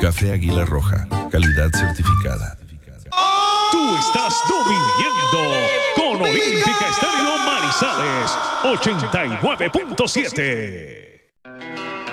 Café Águila Roja, calidad certificada. Tú estás dominando con Olímpica Estéreo Manizales 89.7.